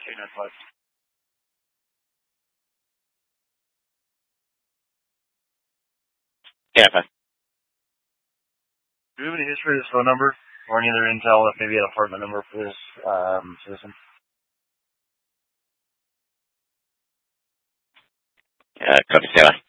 295. Yeah, fine. Do you have any history of this phone number or any other intel, maybe an apartment number for this citizen? Copy, Sarah.